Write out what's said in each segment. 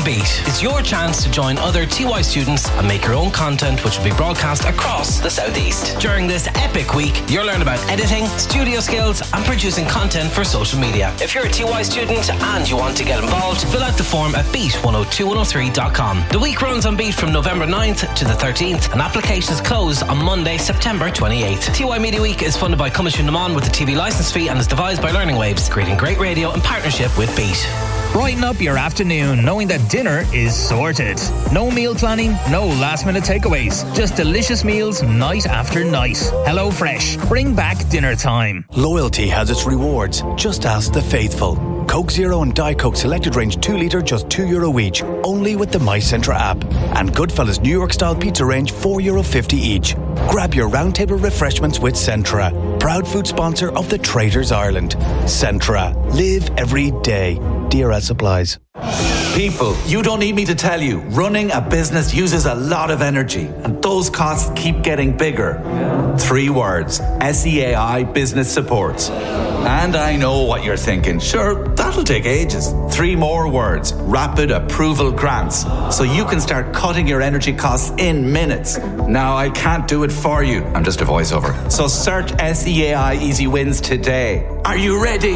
Beat. It's your chance to join other TY students and make your own content which will be broadcast across the Southeast. During this epic week, you'll learn about editing, studio skills and producing content for social media. If you're a TY student and you want to get involved, fill out the form at beat102103.com. The week runs on Beat from November 9th to the 13th and applications close on Monday, September 28th. TY Media Week is funded by Cummins Naman with the TV licence fee and is devised by Learning Waves, creating great radio in partnership with Beat. Brighten up your afternoon knowing that dinner is sorted. No meal planning, no last minute takeaways. Just delicious meals night after night. Hello Fresh. Bring back dinner time. Loyalty has its rewards. Just ask the faithful. Coke Zero and Diet Coke Selected Range 2 litre just €2 each. Only with the MyCentra app. And Goodfellas New York Style Pizza Range €4.50 each. Grab your roundtable refreshments with Centra. Proud food sponsor of the Traders Ireland. Centra. Live every day. DRL supplies. People, you don't need me to tell you, running a business uses a lot of energy and those costs keep getting bigger. 3 words, SEAI Business Supports. And I know what you're thinking, sure, that'll take ages. 3 more words, Rapid Approval Grants, so you can start cutting your energy costs in minutes. Now, I can't do it for you, I'm just a voiceover. So search SEAI Easy Wins today. Are you ready?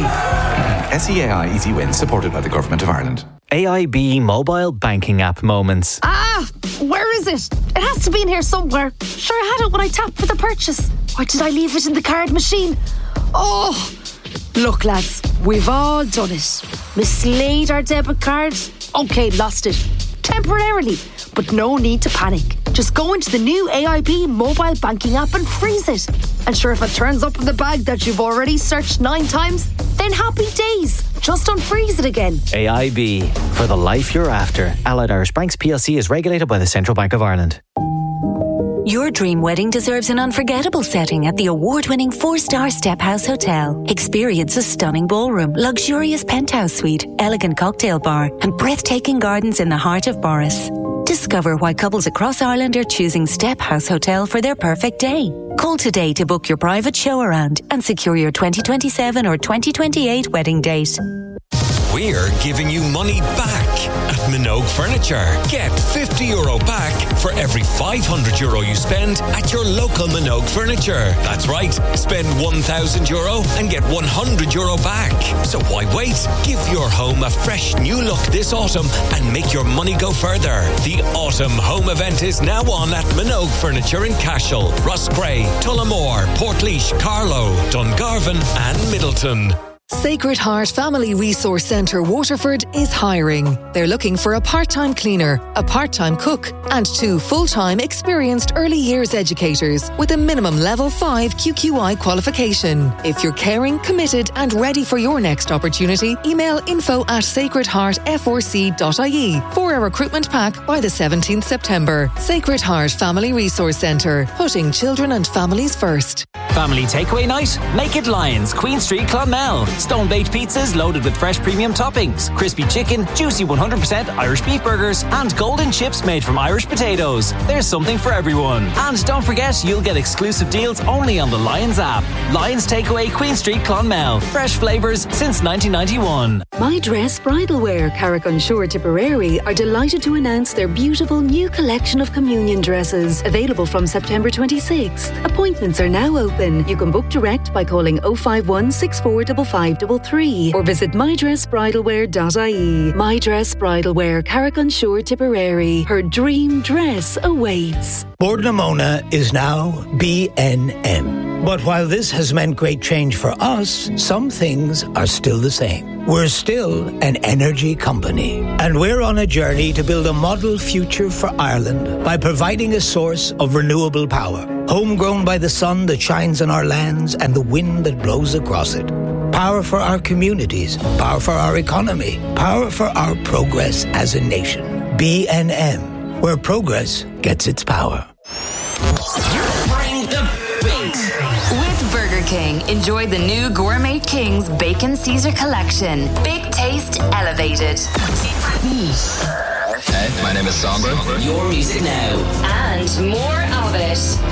SEAI Easy Wins, supported by the Government of Ireland. AIB mobile banking app moments. Where is it? It has to be in here somewhere. Sure, I had it when I tapped for the purchase. Why did I leave it in the card machine? Oh, look lads, we've all done it. Mislaid our debit card. Okay, lost it. Temporarily. But no need to panic. Just go into the new AIB mobile banking app and freeze it. And sure, if it turns up in the bag that you've already searched 9 times, then happy days. Just unfreeze it again. AIB, for the life you're after. Allied Irish Banks PLC is regulated by the Central Bank of Ireland. Your dream wedding deserves an unforgettable setting at the award-winning 4-star Step House Hotel. Experience a stunning ballroom, luxurious penthouse suite, elegant cocktail bar, and breathtaking gardens in the heart of Boris. Discover why couples across Ireland are choosing Step House Hotel for their perfect day. Call today to book your private show around and secure your 2027 or 2028 wedding date. We're giving you money back at Minogue Furniture. Get €50 back for every €500 you spend at your local Minogue Furniture. That's right, spend €1,000 and get €100 back. So why wait? Give your home a fresh new look this autumn and make your money go further. The Autumn Home Event is now on at Minogue Furniture in Cashel, Rossgrey, Tullamore, Portlaoise, Carlow, Dungarvan and Middleton. Sacred Heart Family Resource Centre Waterford is hiring. They're looking for a part-time cleaner, a part-time cook and 2 full-time experienced early years educators with a minimum level 5 QQI qualification. If you're caring, committed and ready for your next opportunity, email info@sacredheartfrc.ie for a recruitment pack by the 17th September. Sacred Heart Family Resource Centre, putting children and families first. Family takeaway night? Make it Lions, Queen Street, Clonmel. Stone-baked pizzas loaded with fresh premium toppings, crispy chicken, juicy 100% Irish beef burgers and golden chips made from Irish potatoes. There's something for everyone. And don't forget, you'll get exclusive deals only on the Lions app. Lions Takeaway, Queen Street, Clonmel. Fresh flavours since 1991. My Dress Bridalwear, Carrick-on-Shore, Tipperary are delighted to announce their beautiful new collection of communion dresses, available from September 26th. Appointments are now open. You can book direct by calling 051 645533 or visit mydressbridalwear.ie. My Dress Bridalwear, Carrick-on-Shore, Tipperary. Her dream dress awaits. Bord-na-Mona is now BNM. But while this has meant great change for us, some things are still the same. We're still an energy company, and we're on a journey to build a model future for Ireland by providing a source of renewable power, homegrown by the sun that shines on our lands and the wind that blows across it. Power for our communities, power for our economy, power for our progress as a nation. BNM, where progress gets its power. Bring the beat. With Burger King, enjoy the new Gourmet King's Bacon Caesar Collection. Big taste elevated. Hey, my name is Somber. Your music now. And more of it.